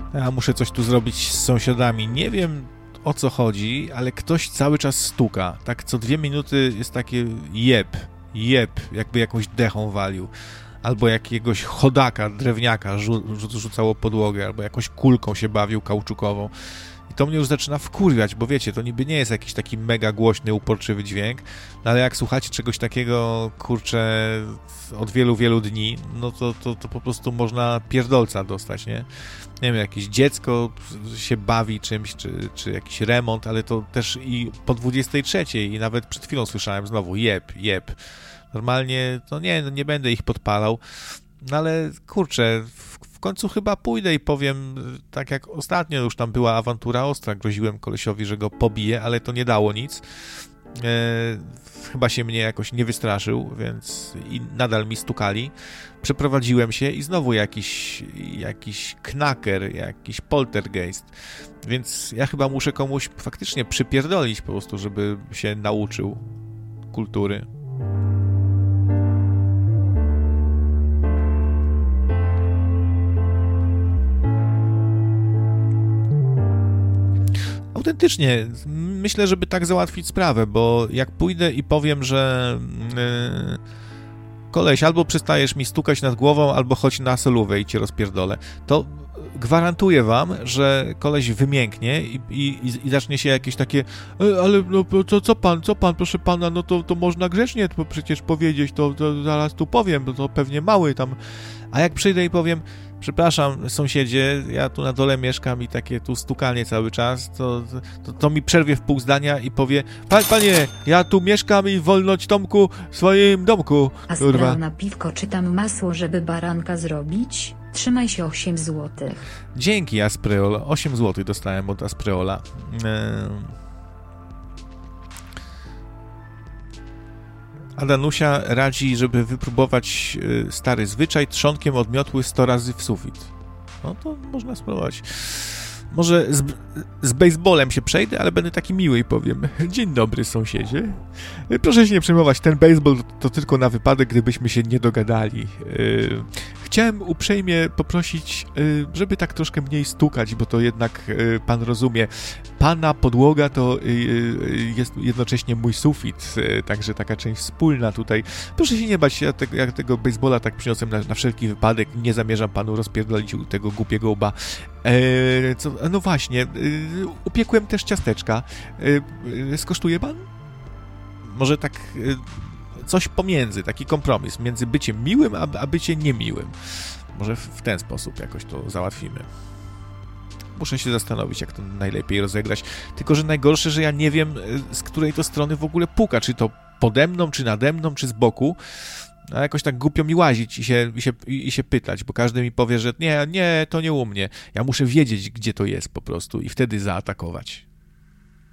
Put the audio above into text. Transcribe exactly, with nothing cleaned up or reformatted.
Ja muszę coś tu zrobić z sąsiadami. Nie wiem, o co chodzi, ale ktoś cały czas stuka. Tak co dwie minuty jest takie jeb, jeb, jakby jakąś dechą walił. Albo jakiegoś chodaka, drewniaka rzu- rzucało podłogę, albo jakąś kulką się bawił kauczukową. I to mnie już zaczyna wkurwiać, bo wiecie, to niby nie jest jakiś taki mega głośny, uporczywy dźwięk, no ale jak słuchacie czegoś takiego, kurczę, od wielu, wielu dni, no to, to, to po prostu można pierdolca dostać, nie? Nie wiem, jakieś dziecko się bawi czymś, czy, czy jakiś remont, ale to też i po dwudziestej trzeciej i nawet przed chwilą słyszałem znowu jeb, jeb. Normalnie, to nie, no nie będę ich podpalał, no ale kurczę, w, w końcu chyba pójdę i powiem, tak jak ostatnio już tam była awantura ostra, groziłem kolesiowi, że go pobiję, ale to nie dało nic. E, chyba się mnie jakoś nie wystraszył, więc i nadal mi stukali. Przeprowadziłem się i znowu jakiś, jakiś knaker, jakiś poltergeist, więc ja chyba muszę komuś faktycznie przypierdolić po prostu, żeby się nauczył kultury. Autentycznie, myślę, żeby tak załatwić sprawę, bo jak pójdę i powiem, że yy, koleś, albo przestajesz mi stukać nad głową, albo chodź na solówę i cię rozpierdolę, to gwarantuję wam, że koleś wymięknie i, i, i zacznie się jakieś takie e, ale no co, co pan, co pan, proszę pana, no to, to można grzecznie to przecież powiedzieć, to, to zaraz tu powiem, to, to pewnie mały tam, a jak przyjdę i powiem przepraszam, sąsiedzie, ja tu na dole mieszkam i takie tu stukanie cały czas, to, to, to mi przerwie w pół zdania i powie Pan, panie, ja tu mieszkam i wolność Tomku w swoim domku. Aspreo na piwko czy tam masło, żeby baranka zrobić? Trzymaj się osiem złotych. Dzięki Aspreol, osiem złotych dostałem od Aspreola. Eee... Adanusia radzi, żeby wypróbować stary zwyczaj, trzonkiem od miotły sto razy w sufit. No to można spróbować. Może z, z baseballem się przejdę, ale będę taki miły i powiem dzień dobry sąsiedzie. Proszę się nie przejmować, ten baseball to, to tylko na wypadek, gdybyśmy się nie dogadali. Yy, chciałem uprzejmie poprosić, yy, żeby tak troszkę mniej stukać, bo to jednak yy, pan rozumie. Pana podłoga to yy, jest jednocześnie mój sufit, yy, także taka część wspólna tutaj. Proszę się nie bać, ja, te, ja tego baseballa tak przyniosłem na, na wszelki wypadek, nie zamierzam panu rozpierdolić tego głupiego łba. Yy, co, no właśnie, yy, upiekłem też ciasteczka. Yy, yy, skosztuje pan? Może tak yy, coś pomiędzy, taki kompromis między byciem miłym, a, a byciem niemiłym. Może w, w ten sposób jakoś to załatwimy. Muszę się zastanowić, jak to najlepiej rozegrać. Tylko, że najgorsze, że ja nie wiem, z której to strony w ogóle puka. Czy to pode mną, czy nade mną, czy z boku. A jakoś tak głupio mi łazić i się, i, się, i się pytać, bo każdy mi powie, że nie, nie, to nie u mnie. Ja muszę wiedzieć, gdzie to jest po prostu i wtedy zaatakować.